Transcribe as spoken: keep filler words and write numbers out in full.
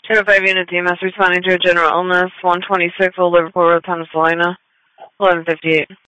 ten oh five unit D M S responding to a general illness, one twenty-six Old Liverpool Road, Pennsylvania, eleven fifty-eight.